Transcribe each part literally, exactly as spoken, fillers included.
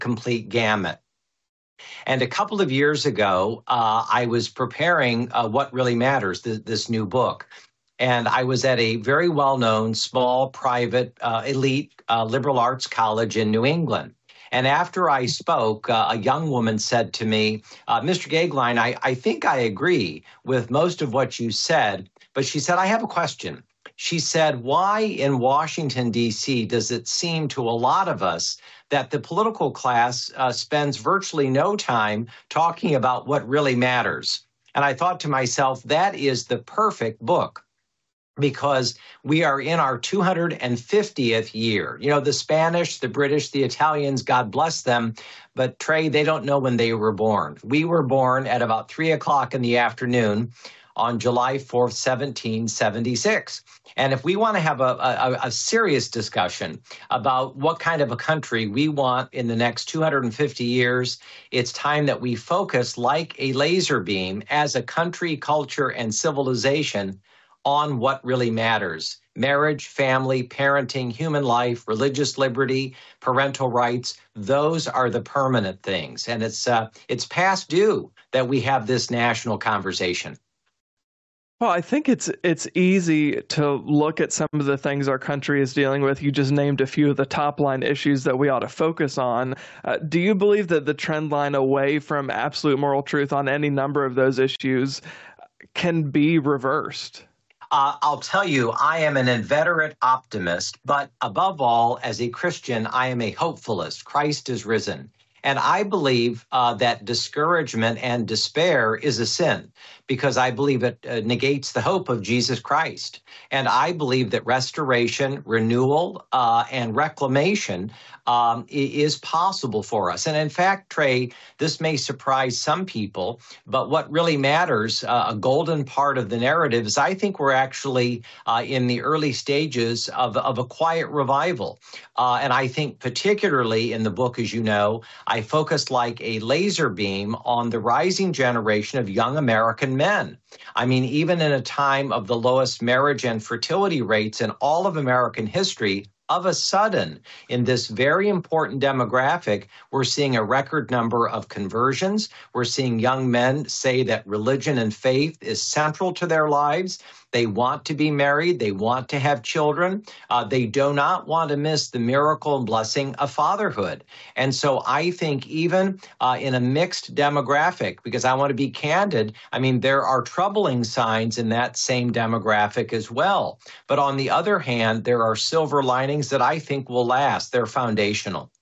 complete gamut. And a couple of years ago, uh, I was preparing uh, What Really Matters, th- this new book. And I was at a very well-known, small, private, uh, elite uh, liberal arts college in New England. And after I spoke, uh, a young woman said to me, uh, Mister Goeglein, I, I think I agree with most of what you said, but she said, I have a question. She said, why in Washington, D C, does it seem to a lot of us that the political class uh, spends virtually no time talking about what really matters? And I thought to myself, that is the perfect book, because we are in our two hundred fiftieth year. You know, the Spanish, the British, the Italians, God bless them, but Trey, they don't know when they were born. We were born at about three o'clock in the afternoon on July fourth, seventeen seventy-six. And if we want to have a, a, a serious discussion about what kind of a country we want in the next two hundred fifty years, it's time that we focus like a laser beam as a country, culture, and civilization on what really matters: marriage, family, parenting, human life, religious liberty, parental rights. Those are the permanent things. And it's uh, it's past due that we have this national conversation. Well, I think it's it's easy to look at some of the things our country is dealing with. You just named a few of the top line issues that we ought to focus on. Uh, do you believe that the trend line away from absolute moral truth on any number of those issues can be reversed? Uh, I'll tell you, I am an inveterate optimist, but above all, as a Christian, I am a hopefulist. Christ is risen. And I believe uh, that discouragement and despair is a sin, because I believe it uh, negates the hope of Jesus Christ. And I believe that restoration, renewal, uh, and reclamation um, is possible for us. And in fact, Trey, this may surprise some people, but what really matters, uh, a golden part of the narrative, is I think we're actually uh, in the early stages of, of a quiet revival. Uh, and I think particularly in the book, as you know, I focused like a laser beam on the rising generation of young American men. I mean, even in a time of the lowest marriage and fertility rates in all of American history, of a sudden, in this very important demographic, we're seeing a record number of conversions. We're seeing young men say that religion and faith is central to their lives. They want to be married. They want to have children. Uh, they do not want to miss the miracle and blessing of fatherhood. And so I think even uh, in a mixed demographic, because I want to be candid, I mean, there are troubling signs in that same demographic as well. But on the other hand, there are silver linings that I think will last. They're foundational.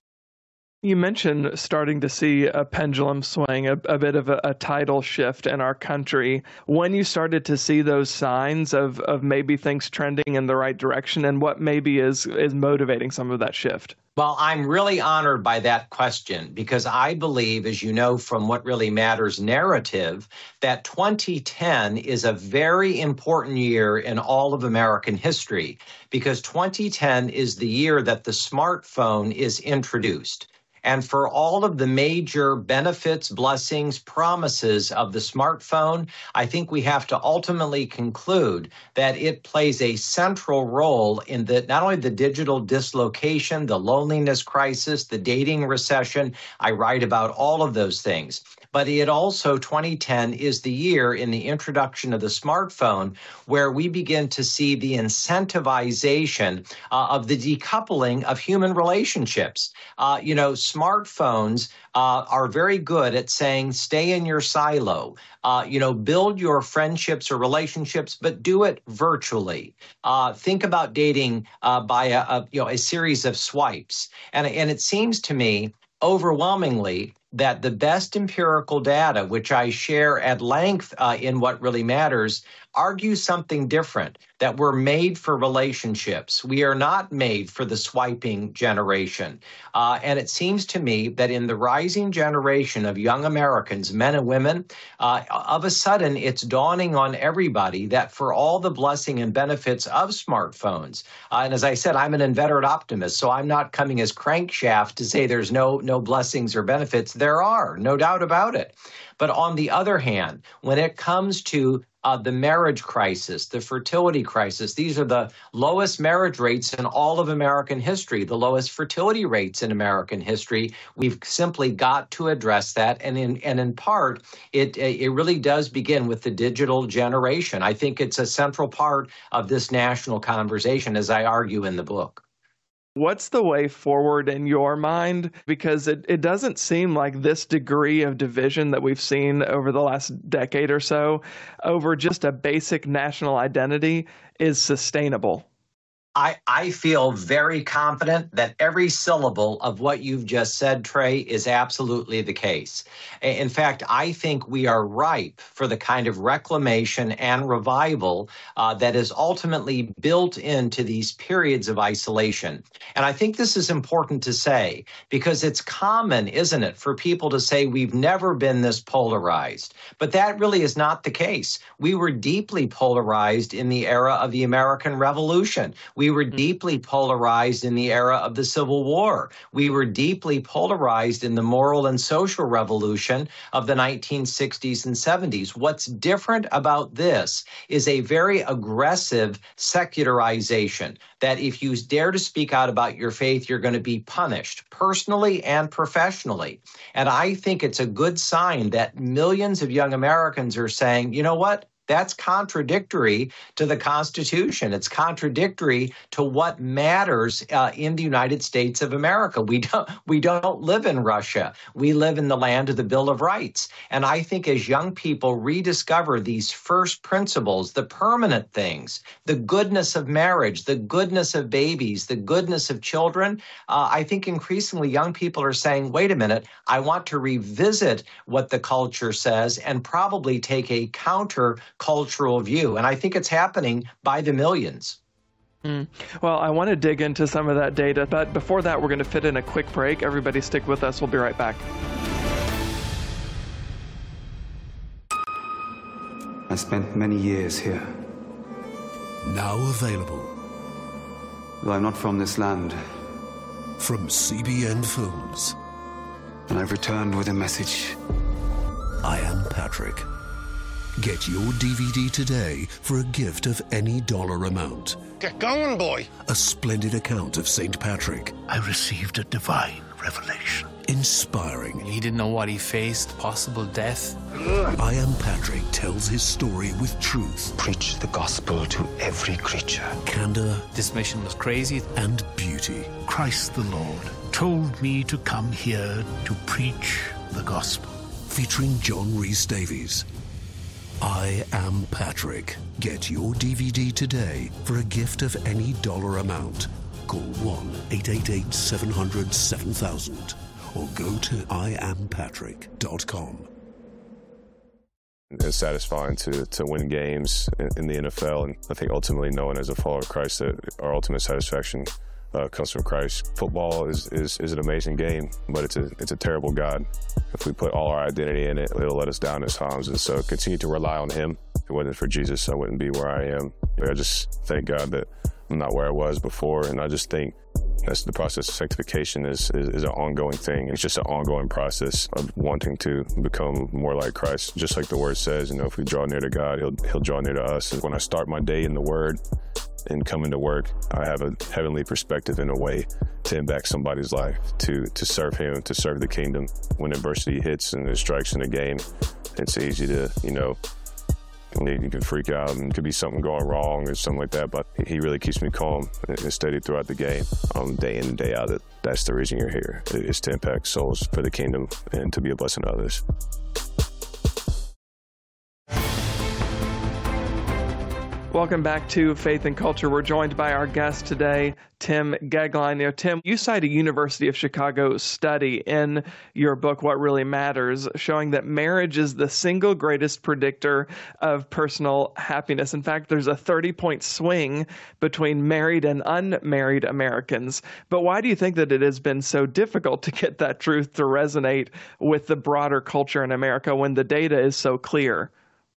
You mentioned starting to see a pendulum swing, a, a bit of a, a tidal shift in our country. When you started to see those signs of, of maybe things trending in the right direction, and what maybe is, is motivating some of that shift? Well, I'm really honored by that question, because I believe, as you know from What Really Matters narrative, that twenty ten is a very important year in all of American history, because twenty ten is the year that the smartphone is introduced. And for all of the major benefits, blessings, promises of the smartphone, I think we have to ultimately conclude that it plays a central role in the not only the digital dislocation, the loneliness crisis, the dating recession. I write about all of those things. But it also, twenty ten is the year in the introduction of the smartphone where we begin to see the incentivization uh, of the decoupling of human relationships. Uh, you know, smartphones uh, are very good at saying, stay in your silo, uh, you know, build your friendships or relationships, but do it virtually. Uh, think about dating uh, by a, a, you know, a series of swipes. And, and it seems to me overwhelmingly that the best empirical data, which I share at length uh, in What Really Matters, argues something different, that we're made for relationships. We are not made for the swiping generation. Uh, and it seems to me that in the rising generation of young Americans, men and women, uh, of a sudden it's dawning on everybody that for all the blessing and benefits of smartphones, uh, and as I said, I'm an inveterate optimist, so I'm not coming as crankshaft to say there's no, no blessings or benefits. There are, no doubt about it. But on the other hand, when it comes to uh, the marriage crisis, the fertility crisis. These are the lowest marriage rates in all of American history, the lowest fertility rates in American history. We've simply got to address that. And in, and in part, it, it really does begin with the digital generation. I think it's a central part of this national conversation, as I argue in the book. What's the way forward in your mind? Because it, it doesn't seem like this degree of division that we've seen over the last decade or so over just a basic national identity is sustainable. I, I feel very confident that every syllable of what you've just said, Trey, is absolutely the case. In fact, I think we are ripe for the kind of reclamation and revival uh, that is ultimately built into these periods of isolation. And I think this is important to say because it's common, isn't it, for people to say we've never been this polarized. But that really is not the case. We were deeply polarized in the era of the American Revolution. We We were deeply polarized in the era of the Civil War. We were deeply polarized in the moral and social revolution of the nineteen sixties and seventies. What's different about this is a very aggressive secularization that if you dare to speak out about your faith, you're going to be punished personally and professionally. And I think it's a good sign that millions of young Americans are saying, you know what? That's contradictory to the Constitution. It's contradictory to what matters uh, in the United States of America. We don't we don't live in Russia. We live in the land of the Bill of Rights. And I think as young people rediscover these first principles, the permanent things, the goodness of marriage, the goodness of babies, the goodness of children, uh, I think increasingly young people are saying, wait a minute, I want to revisit what the culture says and probably take a counter cultural view. And I think it's happening by the millions. Mm. Well, I want to dig into some of that data, but before that, we're going to fit in a quick break. Everybody stick with us. We'll be right back. I spent many years here. Now available. Though I'm not from this land. From C B N Films. And I've returned with a message. I Am Patrick. Get your D V D today for a gift of any dollar amount. Get going, boy. A splendid account of Saint Patrick. I received a divine revelation. Inspiring. He didn't know what he faced, possible death. I Am Patrick tells his story with truth. Preach the gospel to every creature. Candor. This mission was crazy. And beauty. Christ the Lord told me to come here to preach the gospel. Featuring John Rhys Davies. I Am Patrick. Get your D V D today for a gift of any dollar amount. Call one eight eight eight, seven hundred, seven thousand or go to I am patrick dot com. It's satisfying to, to win games in, in the N F L, and I think ultimately knowing as a follower of Christ that our ultimate satisfaction uh, comes from Christ. Football is, is, is an amazing game, but it's a, it's a terrible God. If we put all our identity in it, it'll let us down at times, and so continue to rely on Him. If it wasn't for Jesus, I wouldn't be where I am. I just thank God that I'm not where I was before, and I just think that's the process of sanctification is, is, is an ongoing thing. It's just an ongoing process of wanting to become more like Christ. Just like the Word says, you know, if we draw near to God, He'll, he'll draw near to us. And when I start my day in the Word and come into work, I have a heavenly perspective in a way to impact somebody's life, to, to serve Him, to serve the kingdom. When adversity hits and it strikes in the game, it's easy to, you know, you can freak out and could be something going wrong or something like that, but He really keeps me calm and steady throughout the game, um, day in and day out. That's the reason you're here, is to impact souls for the kingdom and to be a blessing to others. Welcome back to Faith and Culture. We're joined by our guest today, Tim Goeglein. You know, Tim, you cite a University of Chicago study in your book, What Really Matters, showing that marriage is the single greatest predictor of personal happiness. In fact, there's a thirty-point swing between married and unmarried Americans. But why do you think that it has been so difficult to get that truth to resonate with the broader culture in America when the data is so clear?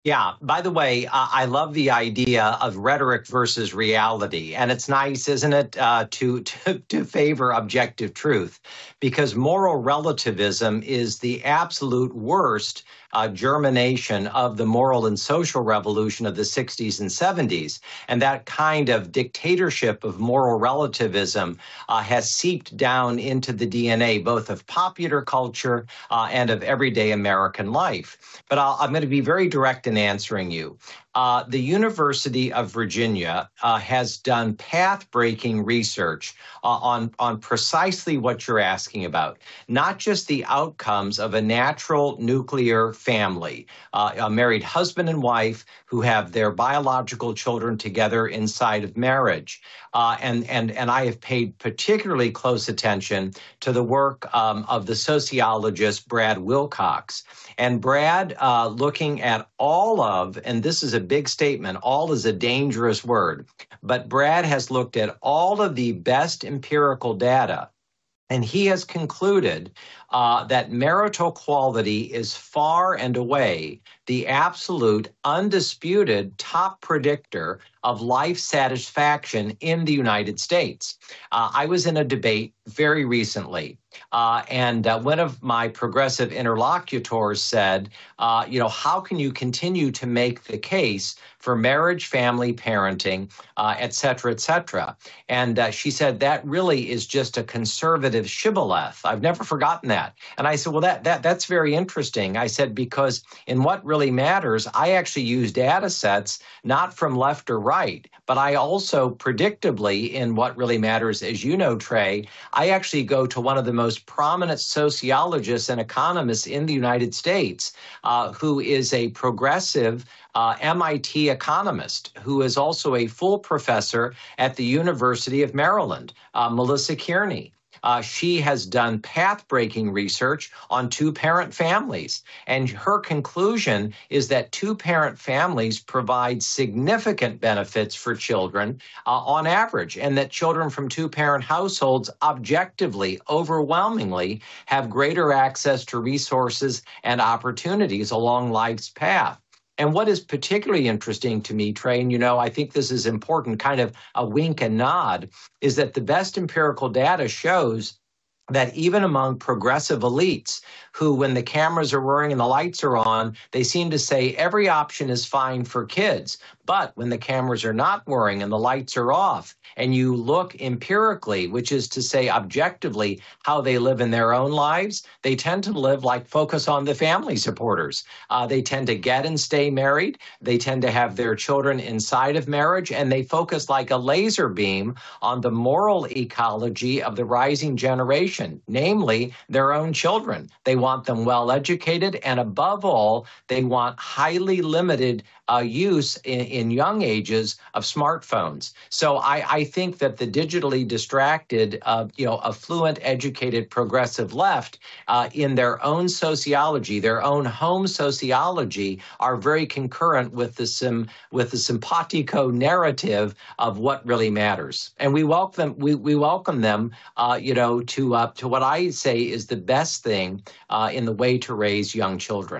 Yeah. By the way, uh, I love the idea of rhetoric versus reality. And it's nice, isn't it, uh, to, to, to favor objective truth, because moral relativism is the absolute worst uh, germination of the moral and social revolution of the sixties and seventies. And that kind of dictatorship of moral relativism uh, has seeped down into the D N A, both of popular culture uh, and of everyday American life. But I'll, I'm going to be very direct in answering you. Uh, the University of Virginia uh, has done path-breaking research uh, on, on precisely what you're asking about, not just the outcomes of a natural nuclear family, uh, a married husband and wife who have their biological children together inside of marriage. Uh, and, and, and I have paid particularly close attention to the work um, of the sociologist Brad Wilcox. And Brad, uh, looking at all of, and this is a big statement, all is a dangerous word, but Brad has looked at all of the best empirical data, and he has concluded uh, that marital quality is far and away the absolute, undisputed top predictor of life satisfaction in the United States. Uh, I was in a debate very recently, uh, and uh, one of my progressive interlocutors said, uh, you know, how can you continue to make the case for marriage, family, parenting, uh, et cetera, et cetera? And uh, she said, that really is just a conservative shibboleth. I've never forgotten that. And I said, well, that that that's very interesting. I said, because in what really matters, I actually use data sets not from left or right, but I also predictably, in what really matters, as you know, Trey, I actually go to one of the most prominent sociologists and economists in the United States, uh, who is a progressive Uh, M I T economist who is also a full professor at the University of Maryland, uh, Melissa Kearney. Uh, she has done path-breaking research on two-parent families, and her conclusion is that two-parent families provide significant benefits for children uh, on average, and that children from two-parent households objectively, overwhelmingly, have greater access to resources and opportunities along life's path. And what is particularly interesting to me, Trey, and you know, I think this is important, kind of a wink and nod, is that the best empirical data shows that even among progressive elites who, when the cameras are whirring and the lights are on, they seem to say every option is fine for kids. But when the cameras are not whirring and the lights are off, and you look empirically, which is to say objectively how they live in their own lives, they tend to live like focus on the family supporters. Uh, they tend to get and stay married. They tend to have their children inside of marriage, and they focus like a laser beam on the moral ecology of the rising generation, namely their own children. They want them well educated, and above all, they want highly limited uh, use in, in young ages of smartphones. So I, I think that the digitally distracted, uh, you know, affluent, educated, progressive left, uh, in their own sociology, their own home sociology, are very concurrent with the sim, with the simpatico narrative of what really matters. And we welcome we we welcome them, uh, you know, to uh, to what I say is the best thing uh, in the way to raise young children.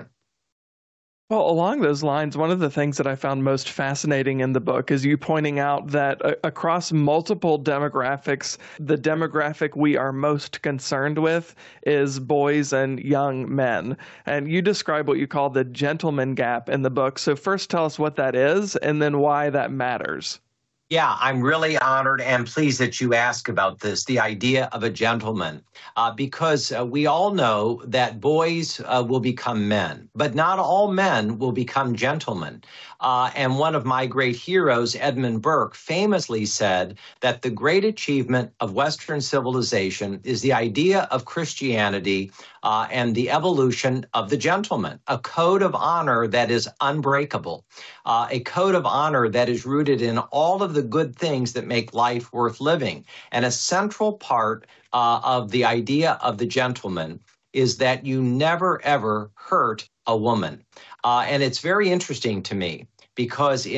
Well, along those lines, one of the things that I found most fascinating in the book is you pointing out that uh, across multiple demographics, the demographic we are most concerned with is boys and young men. And you describe what you call the gentleman gap in the book. So first tell us what that is and then why that matters. Yeah, I'm really honored and pleased that you ask about this, the idea of a gentleman, uh, because uh, we all know that boys uh, will become men, but not all men will become gentlemen. Uh, and one of my great heroes, Edmund Burke, famously said that the great achievement of Western civilization is the idea of Christianity uh, and the evolution of the gentleman, a code of honor that is unbreakable, uh, a code of honor that is rooted in all of the good things that make life worth living. And a central part uh, of the idea of the gentleman is that you never, ever hurt a woman. Uh, and it's very interesting to me because in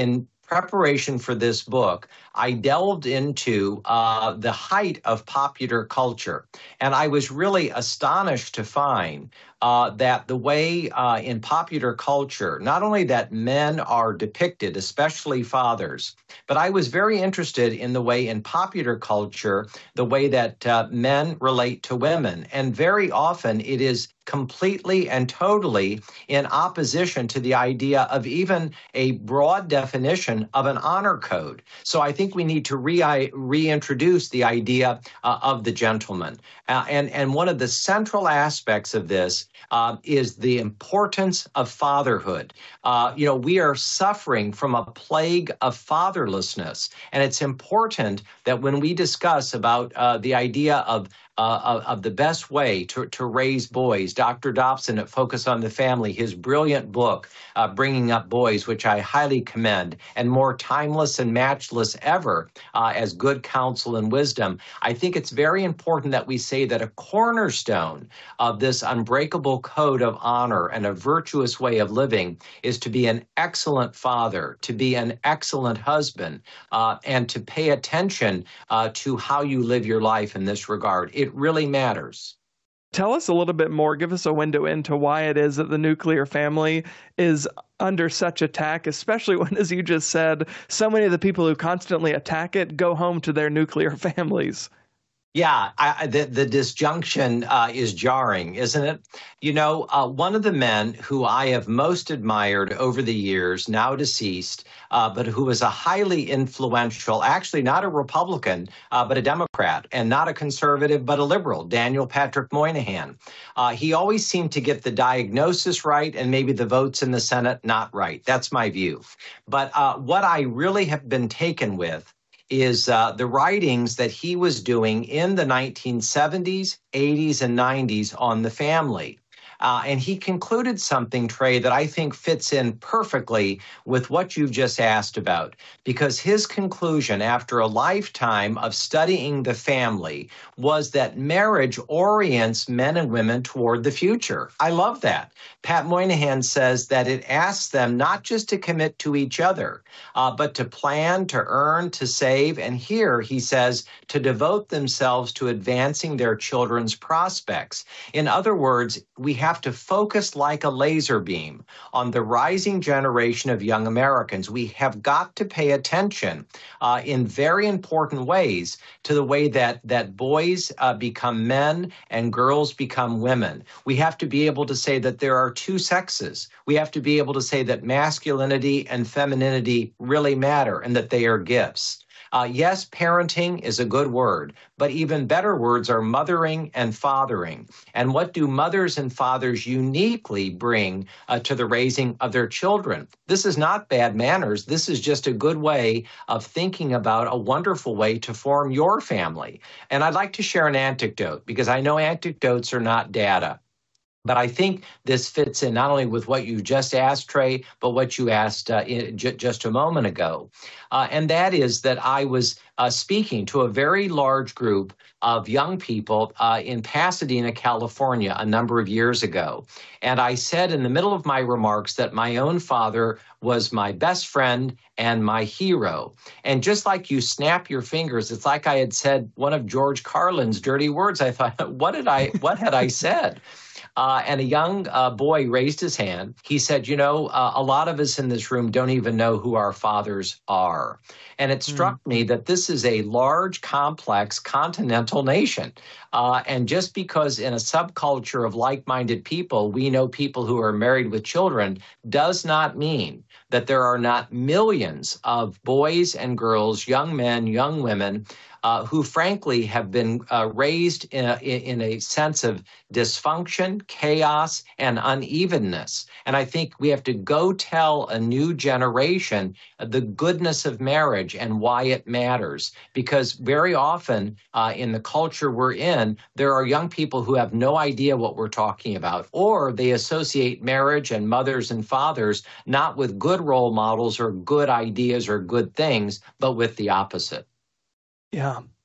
preparation for this book, I delved into uh, the height of popular culture. And I was really astonished to find uh, that the way uh, in popular culture, not only that men are depicted, especially fathers, but I was very interested in the way in popular culture, the way that uh, men relate to women. And very often it is completely and totally in opposition to the idea of even a broad definition of an honor code. So I think we need to re- reintroduce the idea uh, of the gentleman. Uh, and, and one of the central aspects of this uh, is the importance of fatherhood. Uh, you know, we are suffering from a plague of fatherlessness. And it's important that when we discuss about uh, the idea of Uh, of, of the best way to, to raise boys. Doctor Dobson at Focus on the Family, his brilliant book, uh, Bringing Up Boys, which I highly commend, and more timeless and matchless ever uh, as good counsel and wisdom. I think it's very important that we say that a cornerstone of this unbreakable code of honor and a virtuous way of living is to be an excellent father, to be an excellent husband, uh, and to pay attention uh, to how you live your life in this regard. It really matters. Tell us a little bit more. Give us a window into why it is that the nuclear family is under such attack, especially when, as you just said, so many of the people who constantly attack it go home to their nuclear families. Yeah, I, the, the disjunction uh, is jarring, isn't it? You know, uh, one of the men who I have most admired over the years, now deceased, uh, but who was a highly influential, actually not a Republican, uh, but a Democrat, and not a conservative, but a liberal, Daniel Patrick Moynihan. Uh, he always seemed to get the diagnosis right and maybe the votes in the Senate not right. That's my view. But uh, what I really have been taken with is uh, the writings that he was doing in the nineteen seventies, eighties, and nineties on the family. Uh, and he concluded something, Trey, that I think fits in perfectly with what you've just asked about, because his conclusion after a lifetime of studying the family was that marriage orients men and women toward the future. I love that. Pat Moynihan says that it asks them not just to commit to each other, uh, but to plan, to earn, to save, and here, he says, to devote themselves to advancing their children's prospects. In other words, we have to focus like a laser beam on the rising generation of young Americans. We have got to pay attention uh, in very important ways to the way that, that boys uh, become men and girls become women. We have to be able to say that there are two sexes. We have to be able to say that masculinity and femininity really matter and that they are gifts. Uh, yes, parenting is a good word, but even better words are mothering and fathering. And what do mothers and fathers uniquely bring uh, to the raising of their children? This is not bad manners. This is just a good way of thinking about a wonderful way to form your family. And I'd like to share an anecdote because I know anecdotes are not data. But I think this fits in not only with what you just asked, Trey, but what you asked uh, in, j- just a moment ago. Uh, and that is that I was uh, speaking to a very large group of young people uh, in Pasadena, California, a number of years ago. And I said in the middle of my remarks that my own father was my best friend and my hero. And just like you snap your fingers, it's like I had said one of George Carlin's dirty words. I thought, what did I, what had I said? Uh, and a young uh, boy raised his hand. He said, you know, uh, a lot of us in this room don't even know who our fathers are. And it struck mm. me that this is a large, complex, continental nation. Uh, and just because in a subculture of like-minded people, we know people who are married with children, does not mean that there are not millions of boys and girls, young men, young women, Uh, who frankly have been uh, raised in a, in a sense of dysfunction, chaos, and unevenness. And I think we have to go tell a new generation the goodness of marriage and why it matters. Because very often uh, in the culture we're in, there are young people who have no idea what we're talking about, or they associate marriage and mothers and fathers not with good role models or good ideas or good things, but with the opposite. Yeah.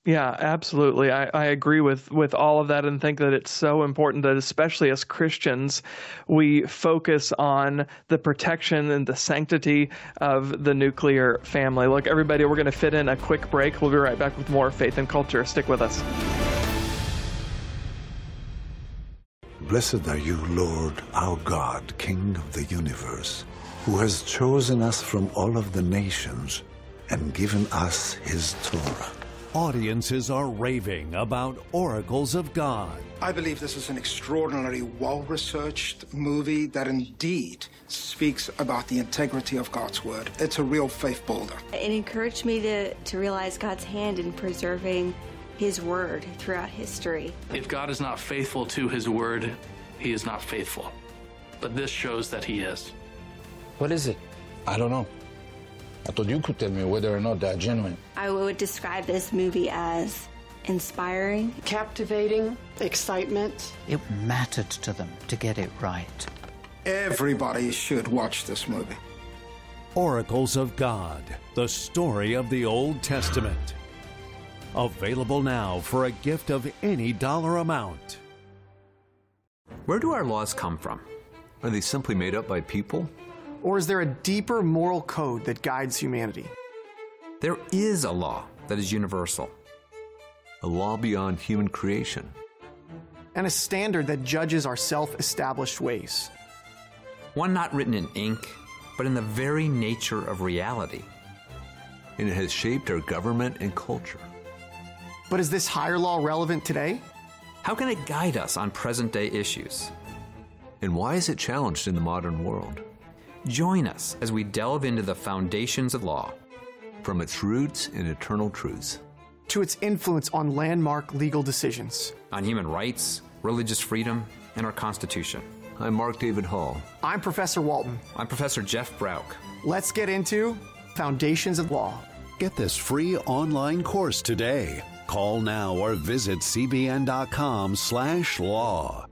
Yeah, absolutely. I, I agree with, with all of that and think that it's so important that, especially as Christians, we focus on the protection and the sanctity of the nuclear family. Look, everybody, we're going to fit in a quick break. We'll be right back with more Faith and Culture. Stick with us. Blessed are you, Lord, our God, King of the universe, who has chosen us from all of the nations and given us his Torah. Audiences are raving about Oracles of God. I believe this is an extraordinarily well-researched movie that indeed speaks about the integrity of God's word. It's a real faith builder. It encouraged me to, to realize God's hand in preserving his word throughout history. If God is not faithful to his word, he is not faithful. But this shows that he is. What is it? I don't know. I thought you could tell me whether or not they're genuine. I would describe this movie as inspiring, captivating, excitement. It mattered to them to get it right. Everybody should watch this movie. Oracles of God, the story of the Old Testament. Available now for a gift of any dollar amount. Where do our laws come from? Are they simply made up by people? Or is there a deeper moral code that guides humanity? There is a law that is universal. A law beyond human creation. And a standard that judges our self-established ways. One not written in ink, but in the very nature of reality. And it has shaped our government and culture. But is this higher law relevant today? How can it guide us on present-day issues? And why is it challenged in the modern world? Join us as we delve into the foundations of law. From its roots and eternal truths. To its influence on landmark legal decisions. On human rights, religious freedom, and our Constitution. I'm Mark David Hall. I'm Professor Walton. I'm Professor Jeff Brauch. Let's get into Foundations of Law. Get this free online course today. Call now or visit cbn.com slash law.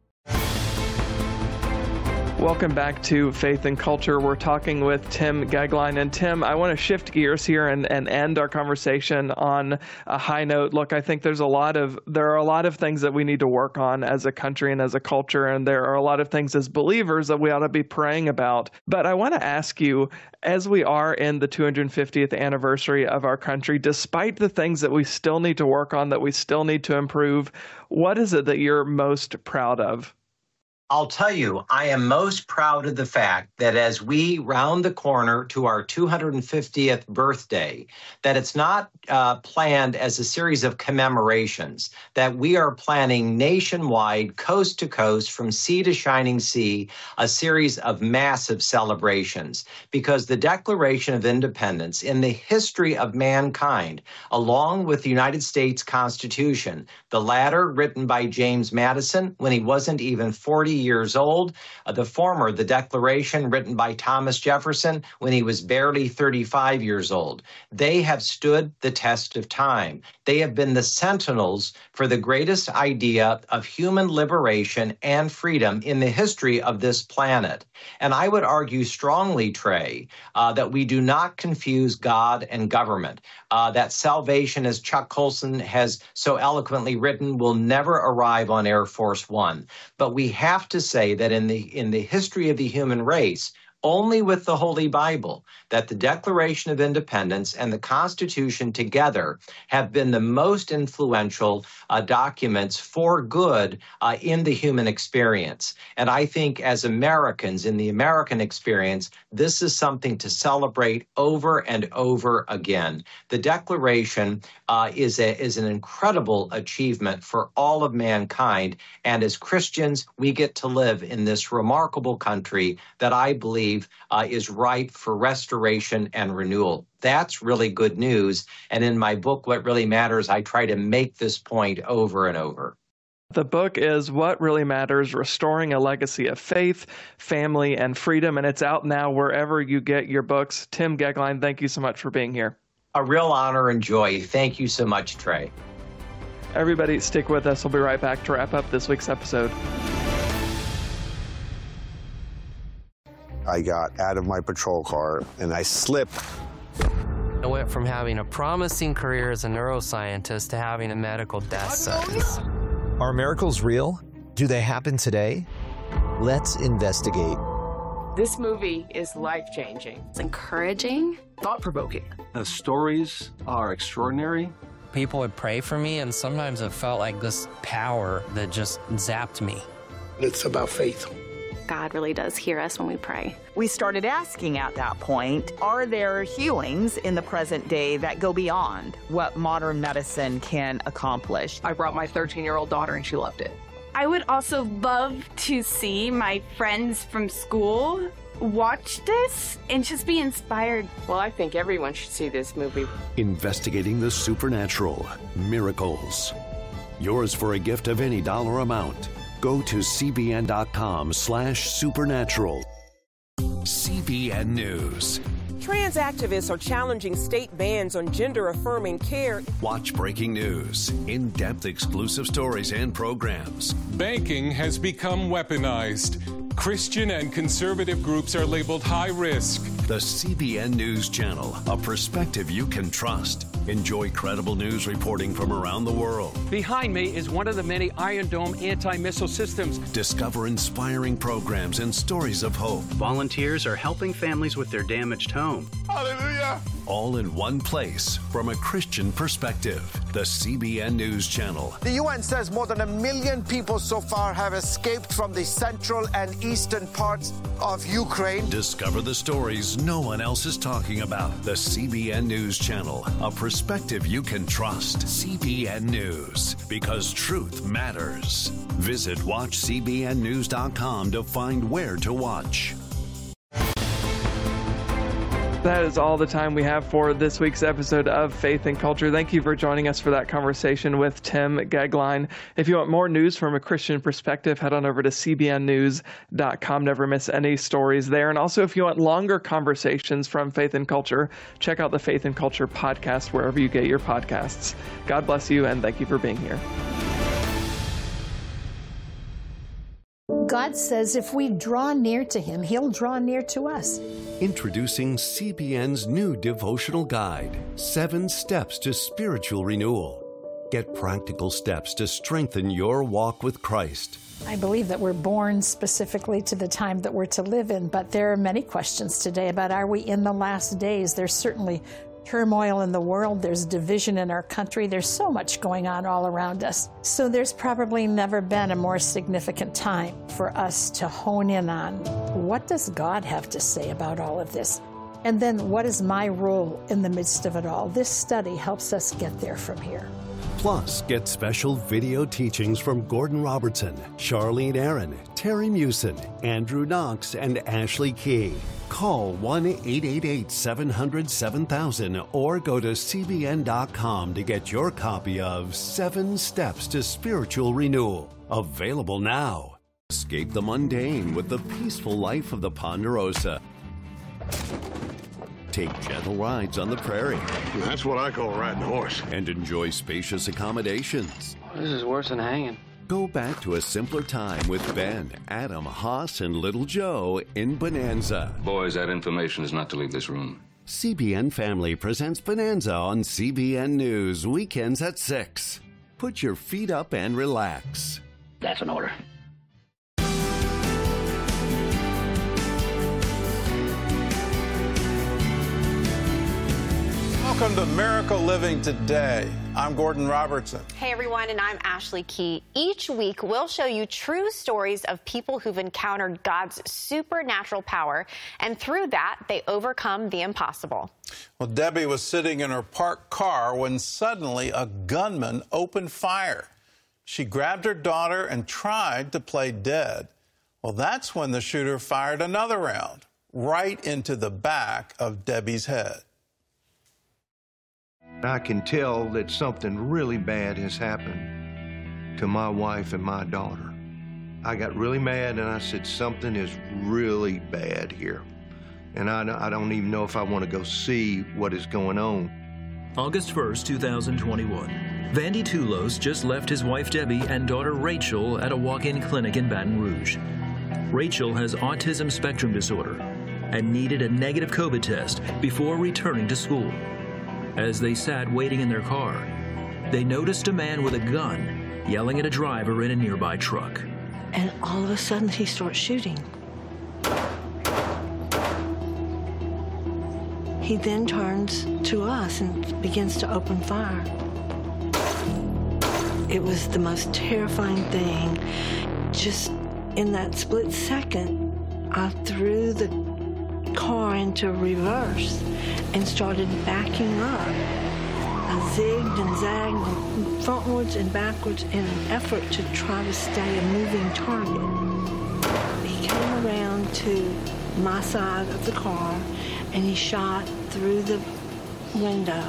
Welcome back to Faith and Culture. We're talking with Tim Goeglein. And Tim, I want to shift gears here and, and end our conversation on a high note. Look, I think there's a lot of there are a lot of things that we need to work on as a country and as a culture, and there are a lot of things as believers that we ought to be praying about. But I want to ask you, as we are in the two hundred fiftieth anniversary of our country, despite the things that we still need to work on, that we still need to improve, what is it that you're most proud of? I'll tell you, I am most proud of the fact that as we round the corner to our two hundred fiftieth birthday, that it's not uh, planned as a series of commemorations, that we are planning nationwide, coast to coast, from sea to shining sea, a series of massive celebrations. Because the Declaration of Independence in the history of mankind, along with the United States Constitution, the latter written by James Madison when he wasn't even forty years old, uh, the former, the Declaration written by Thomas Jefferson when he was barely thirty-five years old. They have stood the test of time. They have been the sentinels for the greatest idea of human liberation and freedom in the history of this planet. And I would argue strongly, Trey, uh, that we do not confuse God and government. Uh, that salvation, as Chuck Colson has so eloquently written, will never arrive on Air Force One. But we have to say that in the in the history of the human race, only with the Holy Bible, that the Declaration of Independence and the Constitution together have been the most influential uh, documents for good uh, in the human experience. And I think as Americans, in the American experience, this is something to celebrate over and over again. The Declaration uh, is, a, is an incredible achievement for all of mankind. And as Christians, we get to live in this remarkable country that I believe Uh, is ripe for restoration and renewal. That's really good news. And in my book, What Really Matters, I try to make this point over and over. The book is What Really Matters, Restoring a Legacy of Faith, Family, and Freedom, and it's out now wherever you get your books. Tim Goeglein, thank you so much for being here. A real honor and joy. Thank you so much, Trey. Everybody, stick with us. We'll be right back to wrap up this week's episode. I got out of my patrol car and I slipped I went from having a promising career as a neuroscientist to having a medical death sentence. Are miracles real? Do they happen today? Let's investigate. This movie is life-changing. It's encouraging. Thought-provoking. The stories are extraordinary. People would pray for me, and sometimes it felt like this power that just zapped me. It's about faith. God really does hear us when we pray. We started asking at that point, are there healings in the present day that go beyond what modern medicine can accomplish? I brought my thirteen-year-old daughter, and she loved it. I would also love to see my friends from school watch this and just be inspired. Well, I think everyone should see this movie. Investigating the supernatural, miracles. Yours for a gift of any dollar amount. Go to cbn.com slash supernatural. C B N News. Trans activists are challenging state bans on gender-affirming care. Watch breaking news, in-depth exclusive stories and programs. Banking has become weaponized. Christian and conservative groups are labeled high risk. The C B N News Channel, a perspective you can trust. Enjoy credible news reporting from around the world. Behind me is one of the many Iron Dome anti-missile systems. Discover inspiring programs and stories of hope. Volunteers are helping families with their damaged home. Hallelujah! All in one place from a Christian perspective. The C B N News Channel. The U N says more than a million people so far have escaped from the central and eastern parts of Ukraine. Discover the stories no one else is talking about. The C B N News Channel, a perspective you can trust. C B N News, because truth matters. Visit watch c b n news dot com to find where to watch. That is all the time we have for this week's episode of Faith and Culture. Thank you for joining us for that conversation with Tim Goeglein. If you want more news from a Christian perspective, head on over to c b n news dot com. Never miss any stories there. And also, if you want longer conversations from Faith and Culture, check out the Faith and Culture podcast wherever you get your podcasts. God bless you, and thank you for being here. God says if we draw near to him, he'll draw near to us. Introducing C B N's new devotional guide, Seven Steps to Spiritual Renewal. Get practical steps to strengthen your walk with Christ. I believe that we're born specifically to the time that we're to live in, but there are many questions today about, are we in the last days? There's certainly turmoil in the world. There's division in our country. There's so much going on all around us. So there's probably never been a more significant time for us to hone in on, what does God have to say about all of this? And then what is my role in the midst of it all? This study helps us get there from here. Plus, get special video teachings from Gordon Robertson, Charlene Aaron, Terry Mewson, Andrew Knox, and Ashley Key. Call one eight eight eight, seven hundred, seven thousand or go to c b n dot com to get your copy of Seven Steps to Spiritual Renewal. Available now. Escape the mundane with the peaceful life of the Ponderosa. Take gentle rides on the prairie. That's what I call riding a horse. And enjoy spacious accommodations. This is worse than hanging. Go back to a simpler time with Ben, Adam, Haas, and Little Joe in Bonanza. Boys, that information is not to leave this room. C B N Family presents Bonanza on C B N News, weekends at six. Put your feet up and relax. That's an order. Welcome to Miracle Living Today. I'm Gordon Robertson. Hey everyone, and I'm Ashley Key. Each week, we'll show you true stories of people who've encountered God's supernatural power, and through that, they overcome the impossible. Well, Debbie was sitting in her parked car when suddenly a gunman opened fire. She grabbed her daughter and tried to play dead. Well, that's when the shooter fired another round, right into the back of Debbie's head. I can tell that something really bad has happened to my wife and my daughter. I got really mad and I said, something is really bad here. And I, I don't even know if I want to go see what is going on. August first, two thousand twenty-one. Vandy Tulos just left his wife Debbie and daughter Rachel at a walk-in clinic in Baton Rouge. Rachel has autism spectrum disorder and needed a negative COVID test before returning to school. As they sat waiting in their car, they noticed a man with a gun yelling at a driver in a nearby truck. And all of a sudden, he starts shooting. He then turns to us and begins to open fire. It was the most terrifying thing. Just in that split second, I threw the car into reverse and started backing up. I zigged and zagged frontwards and backwards in an effort to try to stay a moving target. He came around to my side of the car and he shot through the window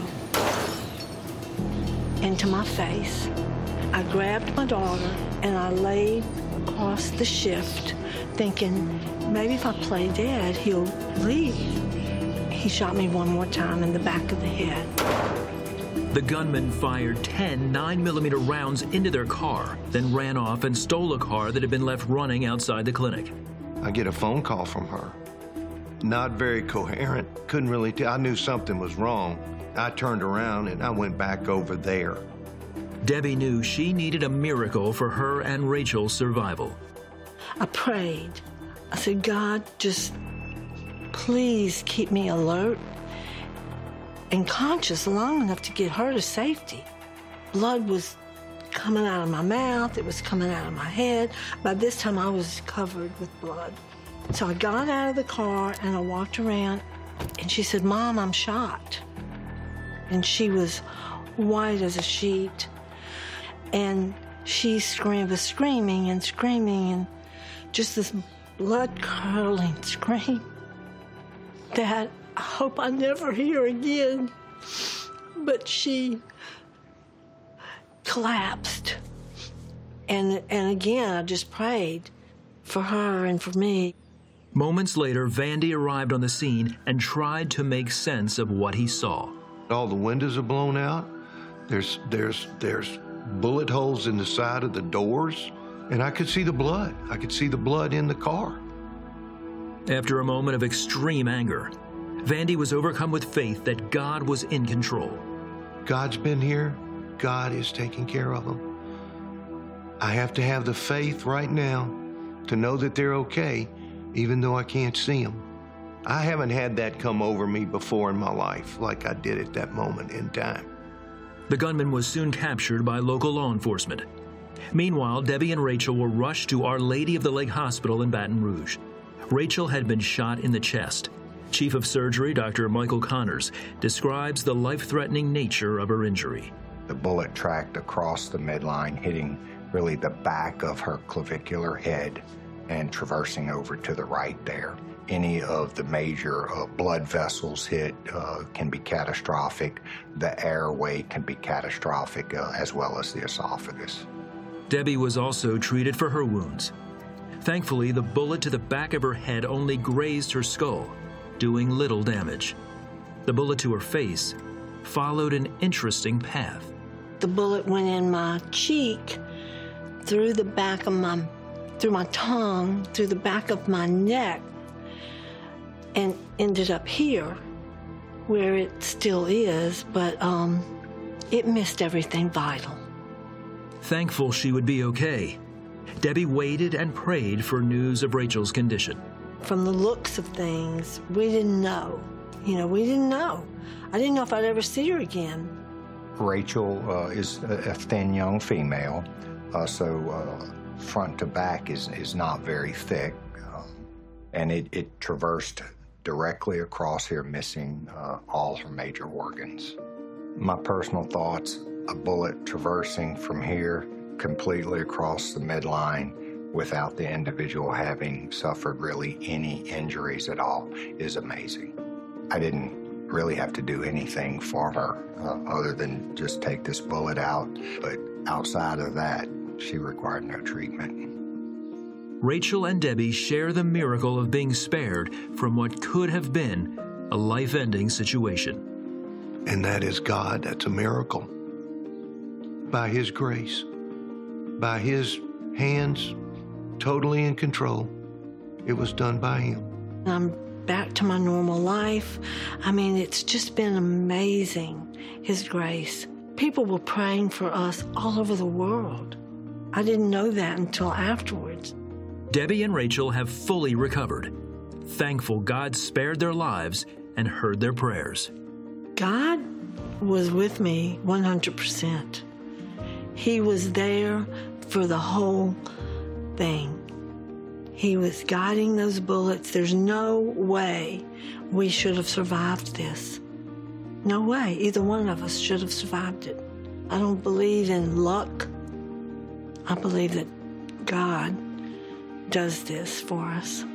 into my face. I grabbed my daughter and I laid across the shift, thinking maybe if I play dead, he'll leave. He shot me one more time in the back of the head. The gunman fired ten nine millimeter rounds into their car, then ran off and stole a car that had been left running outside the clinic. I get a phone call from her. Not very coherent. Couldn't really tell. I knew something was wrong. I turned around and I went back over there. Debbie knew she needed a miracle for her and Rachel's survival. I prayed. I said, God, just please keep me alert and conscious long enough to get her to safety. Blood was coming out of my mouth. It was coming out of my head. By this time, I was covered with blood. So I got out of the car and I walked around and she said, Mom, I'm shot. And she was white as a sheet. And she screamed, was screaming and screaming and just this blood-curdling scream that I hope I never hear again. But she collapsed. And, and again, I just prayed for her and for me. Moments later, Vandy arrived on the scene and tried to make sense of what he saw. All the windows are blown out. There's, there's, there's bullet holes in the side of the doors, and I could see the blood. I could see the blood in the car. After a moment of extreme anger, Vandy was overcome with faith that God was in control. God's been here. God is taking care of them. I have to have the faith right now to know that they're okay, even though I can't see them. I haven't had that come over me before in my life like I did at that moment in time. The gunman was soon captured by local law enforcement. Meanwhile, Debbie and Rachel were rushed to Our Lady of the Lake Hospital in Baton Rouge. Rachel had been shot in the chest. Chief of Surgery, Doctor Michael Connors, describes the life-threatening nature of her injury. The bullet tracked across the midline, hitting really the back of her clavicular head and traversing over to the right there. Any of the major uh, blood vessels hit uh, can be catastrophic. The airway can be catastrophic, uh, as well as the esophagus. Debbie was also treated for her wounds. Thankfully, the bullet to the back of her head only grazed her skull, doing little damage. The bullet to her face followed an interesting path. The bullet went in my cheek, through the back of my, through my tongue, through the back of my neck, and ended up here, where it still is, but um, it missed everything vital. Thankful she would be okay, Debbie waited and prayed for news of Rachel's condition. From the looks of things, we didn't know. You know, we didn't know. I didn't know if I'd ever see her again. Rachel uh, is a thin young female, uh, so uh, front to back is, is not very thick, um, and it, it traversed directly across here, missing uh, all her major organs. My personal thoughts, a bullet traversing from here completely across the midline without the individual having suffered really any injuries at all is amazing. I didn't really have to do anything for her uh, other than just take this bullet out, but outside of that, she required no treatment. Rachel and Debbie share the miracle of being spared from what could have been a life-ending situation. And that is God. That's a miracle. By His grace, by His hands, totally in control, it was done by Him. I'm back to my normal life. I mean, it's just been amazing, His grace. People were praying for us all over the world. I didn't know that until afterwards. Debbie and Rachel have fully recovered, thankful God spared their lives and heard their prayers. God was with me one hundred percent. He was there for the whole thing. He was guiding those bullets. There's no way we should have survived this. No way. Either one of us should have survived it. I don't believe in luck. I believe that God does this for us.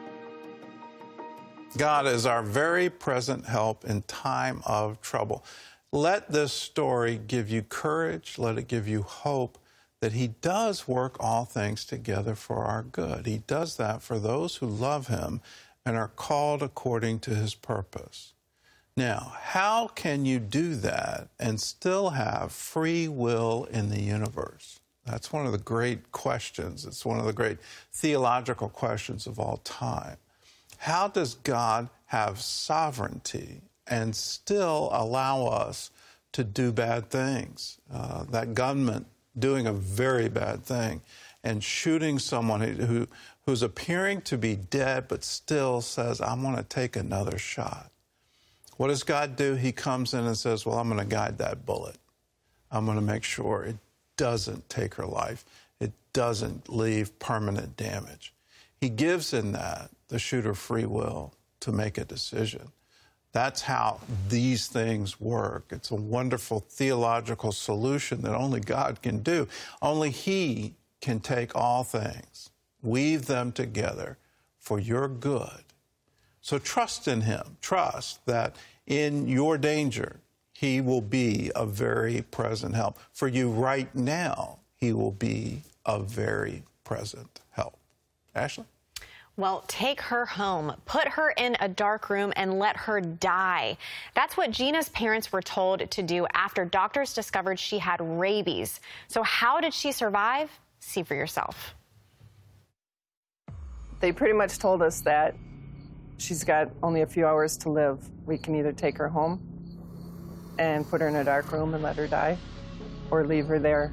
God is our very present help in time of trouble. Let this story give you courage. Let it give you hope that He does work all things together for our good. He does that for those who love Him and are called according to His purpose. Now, how can you do that and still have free will in the universe? That's one of the great questions. It's one of the great theological questions of all time. How does God have sovereignty and still allow us to do bad things? Uh, that gunman doing a very bad thing and shooting someone who, who's appearing to be dead but still says, I want to take another shot. What does God do? He comes in and says, well, I'm going to guide that bullet. I'm going to make sure it doesn't take her life. It doesn't leave permanent damage. He gives in that the shooter free will to make a decision. That's how these things work. It's a wonderful theological solution that only God can do. Only He can take all things, weave them together for your good. So trust in Him. Trust that in your danger, He will be a very present help. For you right now, He will be a very present help. Ashley? Well, take her home, put her in a dark room, and let her die. That's what Gina's parents were told to do after doctors discovered she had rabies. So how did she survive? See for yourself. They pretty much told us that she's got only a few hours to live. We can either take her home and put her in a dark room and let her die, or leave her there.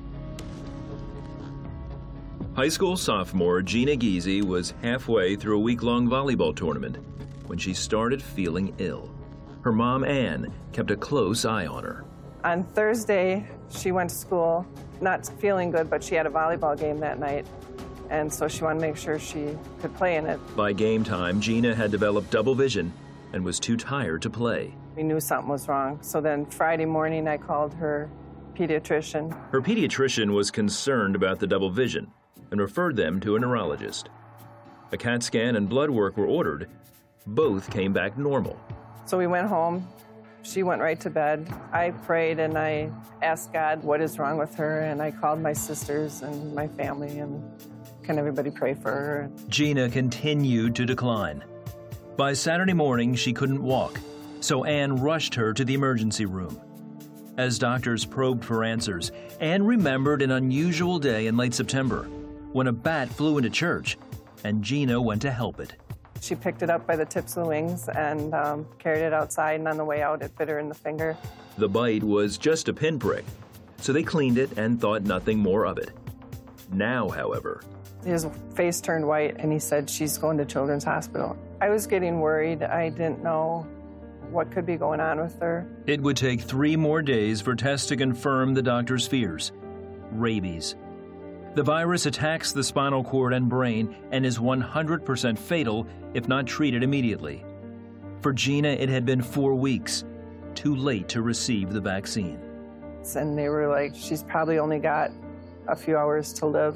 High school sophomore Gina Giese was halfway through a week-long volleyball tournament when she started feeling ill. Her mom, Ann, kept a close eye on her. On Thursday, she went to school, not feeling good, but she had a volleyball game that night, and so she wanted to make sure she could play in it. By game time, Gina had developed double vision and was too tired to play. We knew something was wrong, so then Friday morning I called her pediatrician. Her pediatrician was concerned about the double vision and referred them to a neurologist. A CAT scan and blood work were ordered. Both came back normal. So we went home. She went right to bed. I prayed and I asked God what is wrong with her, and I called my sisters and my family, and can everybody pray for her? Gina continued to decline. By Saturday morning, she couldn't walk, so Ann rushed her to the emergency room. As doctors probed for answers, Ann remembered an unusual day in late September when a bat flew into church, and Gina went to help it. She picked it up by the tips of the wings and um, carried it outside, and on the way out, it bit her in the finger. The bite was just a pinprick, so they cleaned it and thought nothing more of it. Now, however... His face turned white, and he said, she's going to Children's Hospital. I was getting worried. I didn't know what could be going on with her. It would take three more days for tests to confirm the doctor's fears. Rabies. The virus attacks the spinal cord and brain and is one hundred percent fatal if not treated immediately. For Gina, it had been four weeks, too late to receive the vaccine. And they were like, she's probably only got a few hours to live,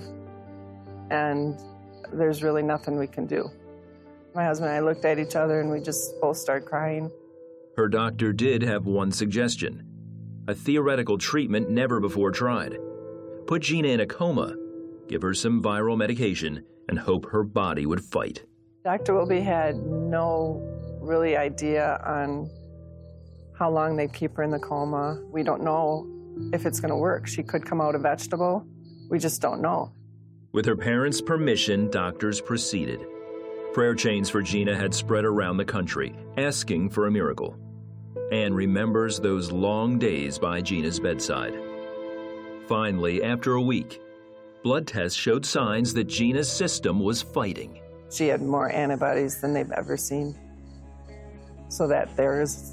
and there's really nothing we can do. My husband and I looked at each other and we just both started crying. Her doctor did have one suggestion, a theoretical treatment never before tried. Put Gina in a coma, give her some viral medication, and hope her body would fight. Doctor Wilby had no really idea on how long they'd keep her in the coma. We don't know if it's going to work. She could come out a vegetable. We just don't know. With her parents' permission, doctors proceeded. Prayer chains for Gina had spread around the country, asking for a miracle. Anne remembers those long days by Gina's bedside. Finally, after a week, blood tests showed signs that Gina's system was fighting. She had more antibodies than they've ever seen. So that there is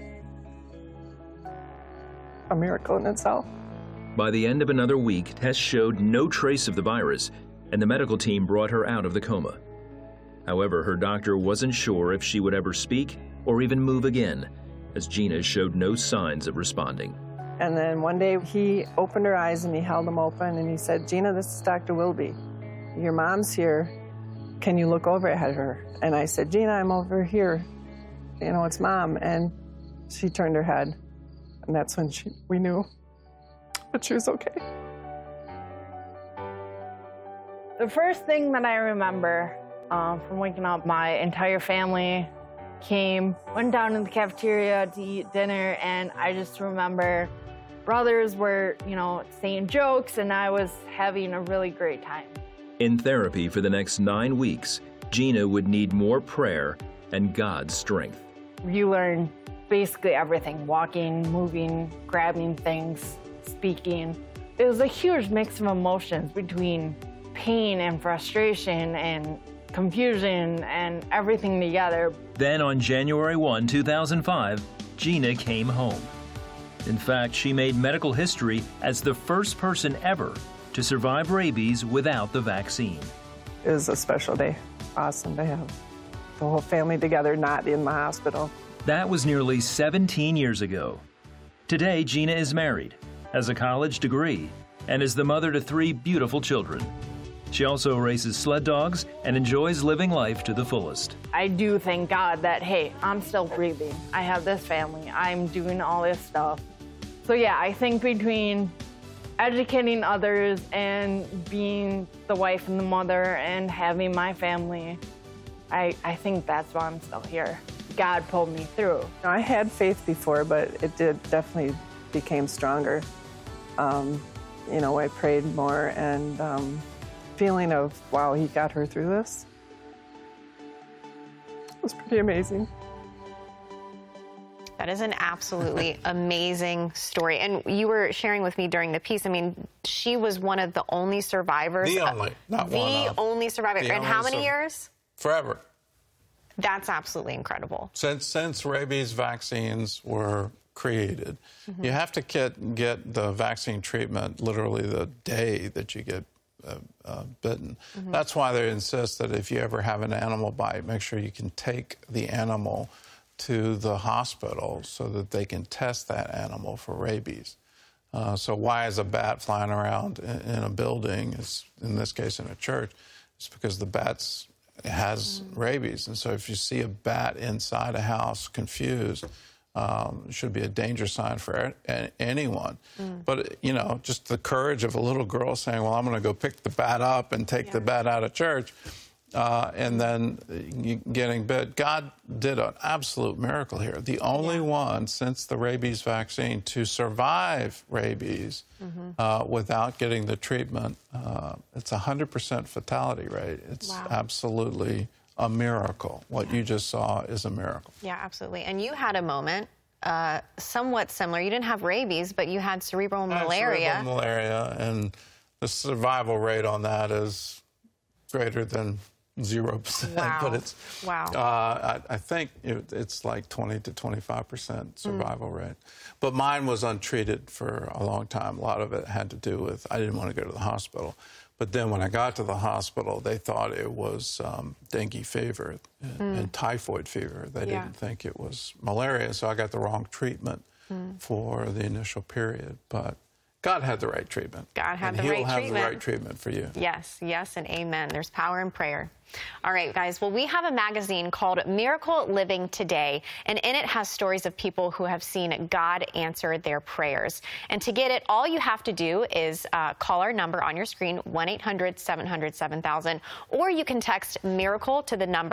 a miracle in itself. By the end of another week, tests showed no trace of the virus, and the medical team brought her out of the coma. However, her doctor wasn't sure if she would ever speak or even move again, as Gina showed no signs of responding. And then one day he opened her eyes and he held them open and he said, "Gina, this is Doctor Wilby. Your mom's here. Can you look over at her?" And I said, "Gina, I'm over here. You know, it's Mom." And she turned her head. And that's when she, we knew that she was okay. The first thing that I remember um, from waking up, my entire family came, went down in the cafeteria to eat dinner, and I just remember brothers were, you know, saying jokes, and I was having a really great time. In therapy for the next nine weeks, Gina would need more prayer and God's strength. You learn basically everything: walking, moving, grabbing things, speaking. It was a huge mix of emotions between pain and frustration and confusion and everything together. Then on January first, two thousand five, Gina came home. In fact, she made medical history as the first person ever to survive rabies without the vaccine. It was a special day. Awesome to have the whole family together, not in the hospital. That was nearly seventeen years ago. Today, Gina is married, has a college degree, and is the mother to three beautiful children. She also races sled dogs and enjoys living life to the fullest. I do thank God that, hey, I'm still breathing. I have this family. I'm doing all this stuff. So yeah, I think between educating others and being the wife and the mother and having my family, I, I think that's why I'm still here. God pulled me through. I had faith before, but it did definitely became stronger. Um, you know, I prayed more, and um, feeling of, wow, he got her through this, it was pretty amazing. That is an absolutely amazing story. And you were sharing with me during the piece, I mean, she was one of the only survivors. The only, not the one of. The only survivor. The and only how many sur- years? Forever. That's absolutely incredible. Since since rabies vaccines were created, mm-hmm. you have to get get the vaccine treatment literally the day that you get uh, uh, bitten. Mm-hmm. That's why they insist that if you ever have an animal bite, make sure you can take the animal to the hospital so that they can test that animal for rabies. Uh, so why is a bat flying around in, in a building, is, in this case in a church? It's because the bat's has mm. rabies. And so if you see a bat inside a house confused, um, it should be a danger sign for a- anyone. Mm. But, you know, just the courage of a little girl saying, well, I'm going to go pick the bat up and take yeah. the bat out of church, uh, and then getting bit. God did an absolute miracle here. The only yeah. one since the rabies vaccine to survive rabies mm-hmm. uh, without getting the treatment. Uh, it's a one hundred percent fatality rate. It's wow. absolutely a miracle. What yeah. you just saw is a miracle. Yeah, absolutely. And you had a moment uh, somewhat similar. You didn't have rabies, but you had cerebral malaria. Cerebral malaria, and the survival rate on that is greater than Zero percent, wow. but it's wow. Uh, I, I think it, it's like twenty to twenty-five percent survival mm. rate. But mine was untreated for a long time. A lot of it had to do with I didn't want to go to the hospital. But then when I got to the hospital, they thought it was um, dengue fever and, mm. and typhoid fever. They yeah. didn't think it was malaria, so I got the wrong treatment mm. for the initial period. But God had the right treatment. God had and the he'll right have treatment. the right treatment for you. Yes, yes, and amen. There's power in prayer. All right, guys. Well, we have a magazine called Miracle Living Today, and in it has stories of people who have seen God answer their prayers. And to get it, all you have to do is uh, call our number on your screen, one eight hundred seven hundred seven thousand, or you can text MIRACLE to the number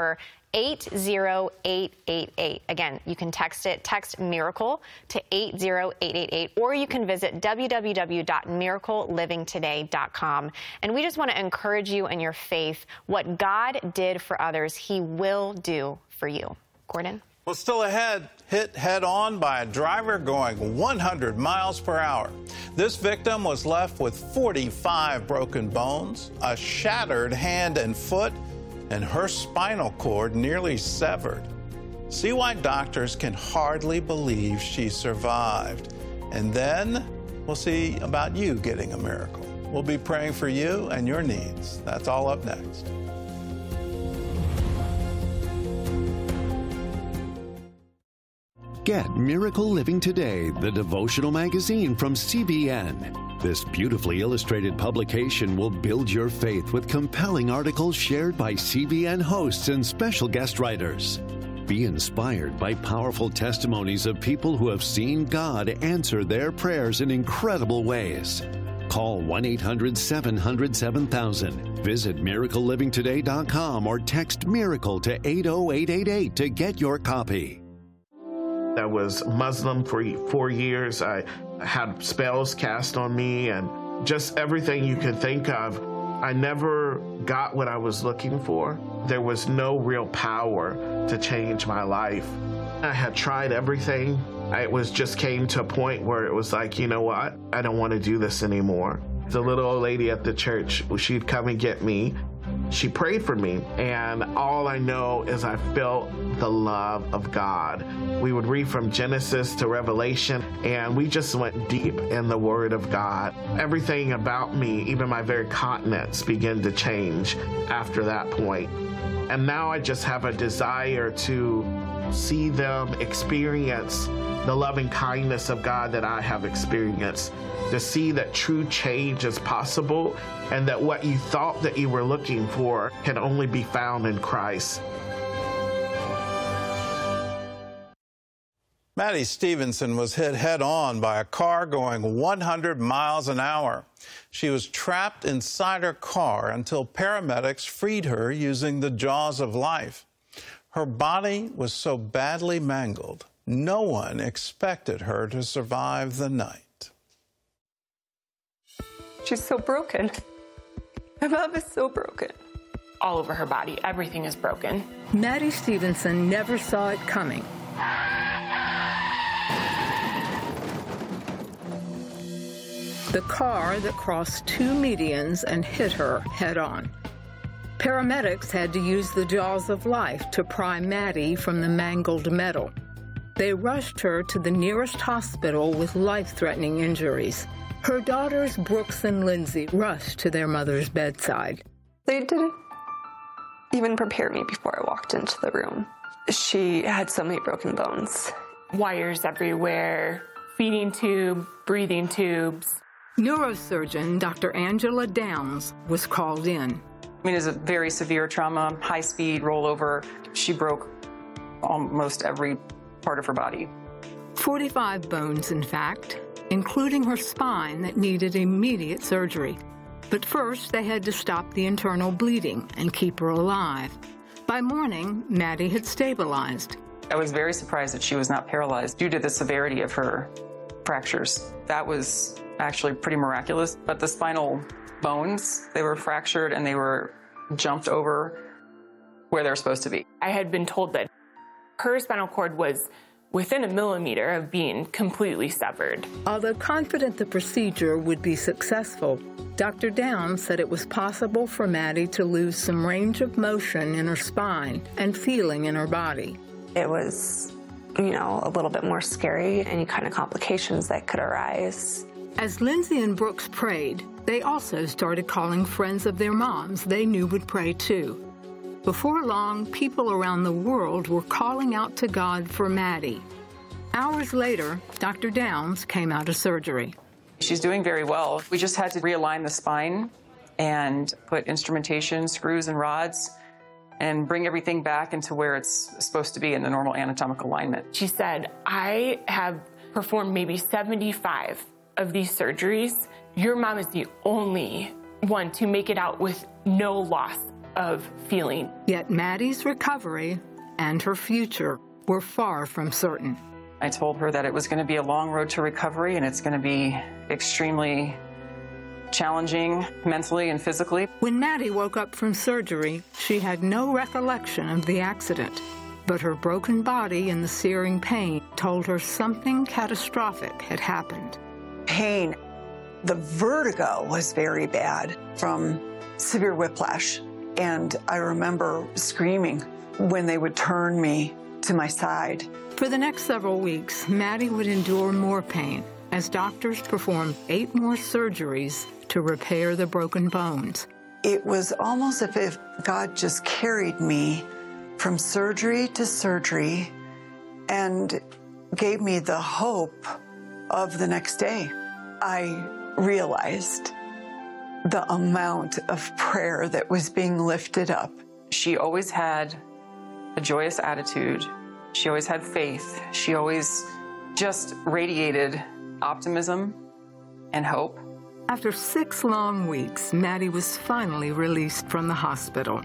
eight zero eight eight eight. Again, you can text it, text MIRACLE to eight zero eight eight eight, or you can visit w w w dot miracle living today dot com. And we just want to encourage you in your faith. What God did for others, He will do for you. Gordon? Well, still ahead, hit head-on by a driver going one hundred miles per hour. This victim was left with forty-five broken bones, a shattered hand and foot, and her spinal cord nearly severed. See why doctors can hardly believe she survived. And then we'll see about you getting a miracle. We'll be praying for you and your needs. That's all up next. Get Miracle Living Today, the devotional magazine from C B N. This beautifully illustrated publication will build your faith with compelling articles shared by C B N hosts and special guest writers. Be inspired by powerful testimonies of people who have seen God answer their prayers in incredible ways. Call one eight hundred seven hundred seven thousand. Visit miracle living today dot com or text MIRACLE to eight oh eight eight eight to get your copy. I was Muslim for four years. I had spells cast on me and just everything you could think of. I never got what I was looking for. There was no real power to change my life. I had tried everything. It was just came to a point where it was like, you know what? I don't want to do this anymore. The little old lady at the church, she'd come and get me. She prayed for me, and all I know is I felt the love of God. We would read from Genesis to Revelation, and we just went deep in the Word of God. Everything about me, even my very continents, began to change after that point. And now I just have a desire to see them experience the loving kindness of God that I have experienced, to see that true change is possible and that what you thought that you were looking for can only be found in Christ. Maddie Stevenson was hit head-on by a car going one hundred miles an hour. She was trapped inside her car until paramedics freed her using the jaws of life. Her body was so badly mangled, no one expected her to survive the night. She's so broken. My mom is so broken. All over her body, everything is broken. Maddie Stevenson never saw it coming. The car that crossed two medians and hit her head-on. Paramedics had to use the jaws of life to pry Maddie from the mangled metal. They rushed her to the nearest hospital with life-threatening injuries. Her daughters, Brooks and Lindsay, rushed to their mother's bedside. They didn't even prepare me before I walked into the room. She had so many broken bones. Wires everywhere, feeding tube, breathing tubes. Neurosurgeon Doctor Angela Downs was called in. I mean, it's a very severe trauma, high-speed rollover. She broke almost every part of her body. forty-five bones, in fact, including her spine that needed immediate surgery. But first, they had to stop the internal bleeding and keep her alive. By morning, Maddie had stabilized. I was very surprised that she was not paralyzed due to the severity of her fractures. That was actually pretty miraculous. But the spinal bones, they were fractured and they were jumped over where they're supposed to be. I had been told that her spinal cord was within a millimeter of being completely severed. Although confident the procedure would be successful, Doctor Downs said it was possible for Maddie to lose some range of motion in her spine and feeling in her body. It was, you know, a little bit more scary, any kind of complications that could arise. As Lindsay and Brooks prayed, they also started calling friends of their moms they knew would pray too. Before long, people around the world were calling out to God for Maddie. Hours later, Doctor Downs came out of surgery. She's doing very well. We just had to realign the spine and put instrumentation, screws and rods, and bring everything back into where it's supposed to be in the normal anatomical alignment. She said, I have performed maybe seventy-five of these surgeries. Your mom is the only one to make it out with no loss of feeling. Yet Maddie's recovery and her future were far from certain. I told her that it was going to be a long road to recovery, and it's going to be extremely challenging mentally and physically. When Maddie woke up from surgery, she had no recollection of the accident, but her broken body and the searing pain told her something catastrophic had happened. Pain. The vertigo was very bad from severe whiplash, and I remember screaming when they would turn me to my side. For the next several weeks, Maddie would endure more pain as doctors performed eight more surgeries to repair the broken bones. It was almost as if God just carried me from surgery to surgery and gave me the hope of the next day. I realized the amount of prayer that was being lifted up. She always had a joyous attitude. She always had faith. She always just radiated optimism and hope. After six long weeks, Maddie was finally released from the hospital.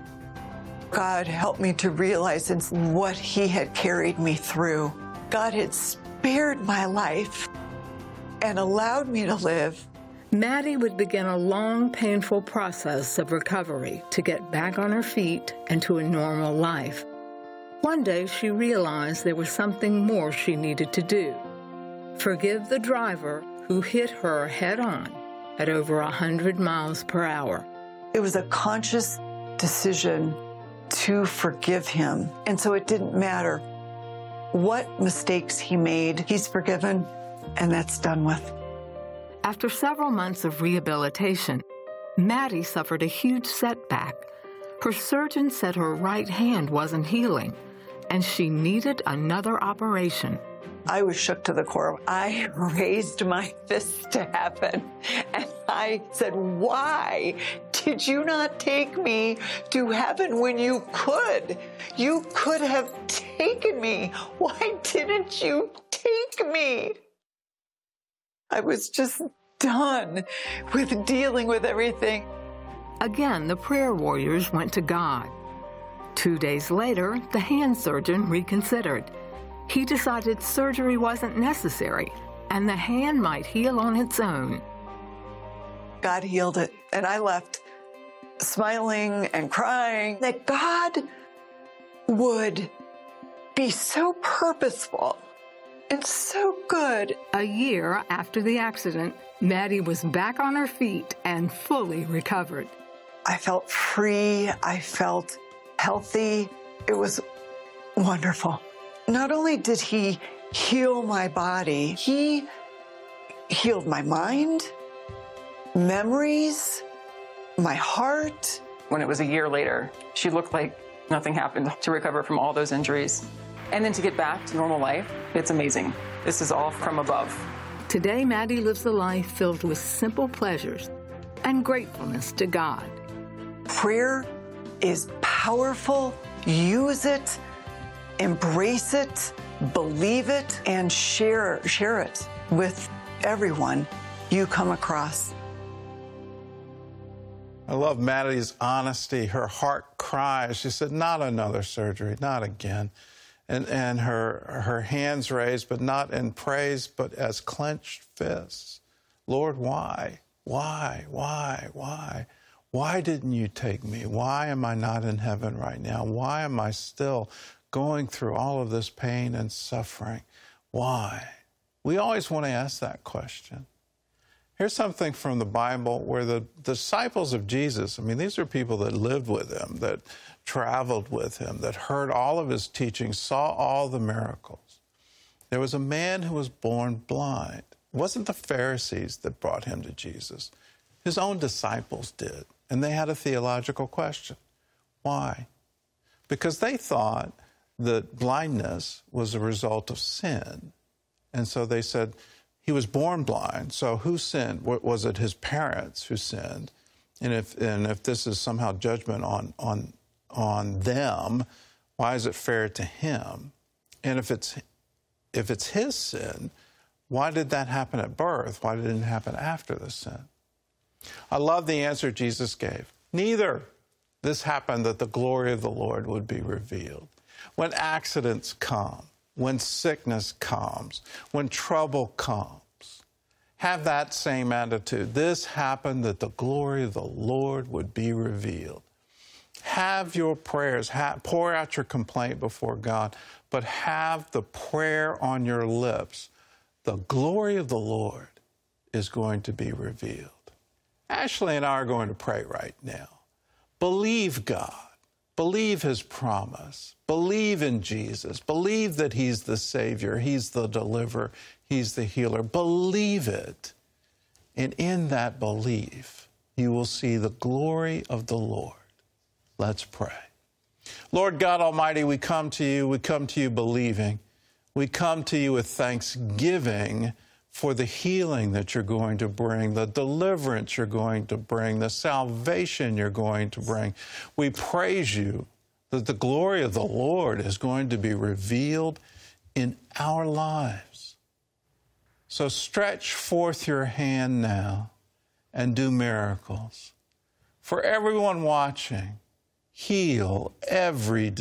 God helped me to realize what He had carried me through. God had spared my life and allowed me to live. Maddie would begin a long, painful process of recovery to get back on her feet and to a normal life. One day, she realized there was something more she needed to do. Forgive the driver who hit her head-on at over one hundred miles per hour. It was a conscious decision to forgive him. And so it didn't matter what mistakes he made. He's forgiven, and that's done with. After several months of rehabilitation, Maddie suffered a huge setback. Her surgeon said her right hand wasn't healing, and she needed another operation. I was shook to the core. I raised my fist to heaven, and I said, why did you not take me to heaven when you could? You could have taken me. Why didn't you take me? I was just done with dealing with everything. Again, the prayer warriors went to God. Two days later, the hand surgeon reconsidered. He decided surgery wasn't necessary and the hand might heal on its own. God healed it, and I left smiling and crying that God would be so purposeful and so good. A year after the accident, Maddie was back on her feet and fully recovered. I felt free. I felt healthy. It was wonderful. Not only did He heal my body, He healed my mind, memories, my heart. When it was a year later, she looked like nothing happened to recover from all those injuries. And then to get back to normal life, it's amazing. This is all from above. Today, Maddie lives a life filled with simple pleasures and gratefulness to God. Prayer is powerful. Use it, embrace it, believe it, and share, share it with everyone you come across. I love Maddie's honesty. Her heart cries. She said, not another surgery, not again. And, and her, her hands raised, but not in praise, but as clenched fists. Lord, why? Why? Why? Why? Why didn't you take me? Why am I not in heaven right now? Why am I still going through all of this pain and suffering? Why? We always want to ask that question. Here's something from the Bible where the disciples of Jesus, I mean, these are people that lived with him, that traveled with him, that heard all of his teachings, saw all the miracles. There was a man who was born blind. It wasn't the Pharisees that brought him to Jesus. His own disciples did, and they had a theological question. Why? Because they thought that blindness was a result of sin. And so they said, he was born blind, so who sinned? Was it his parents who sinned? And if and if this is somehow judgment on on on them, why is it fair to him? And if it's if it's his sin, why did that happen at birth? Why didn't it happen after the sin? I love the answer Jesus gave. Neither. This happened that the glory of the Lord would be revealed. When accidents come, when sickness comes, when trouble comes, have that same attitude. This happened that the glory of the Lord would be revealed. Have your prayers, have, pour out your complaint before God, but have the prayer on your lips. The glory of the Lord is going to be revealed. Ashley and I are going to pray right now. Believe God. Believe his promise. Believe in Jesus. Believe that he's the Savior. He's the deliverer. He's the healer. Believe it. And in that belief, you will see the glory of the Lord. Let's pray. Lord God Almighty, we come to you. We come to you believing. We come to you with thanksgiving for the healing that you're going to bring, the deliverance you're going to bring, the salvation you're going to bring. We praise you that the glory of the Lord is going to be revealed in our lives. So stretch forth your hand now and do miracles. For everyone watching, heal every